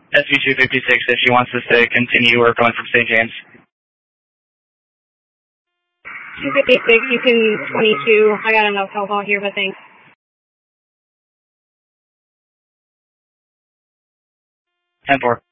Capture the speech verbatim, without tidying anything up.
S V two fifty-six if she wants us to continue or going from Saint James. two fifty-six, you can twenty-two. I got enough help out here, but thanks. ten four.